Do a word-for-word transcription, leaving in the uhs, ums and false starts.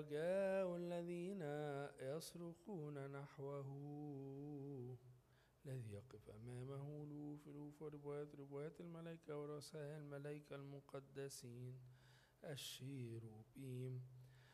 رجاء الذين يصرخون نحوه، الذي يقف أمامه ألوف ألوف وربوات ربوات الملائكة ورؤساء الملائكة المقدسين الشيروبيم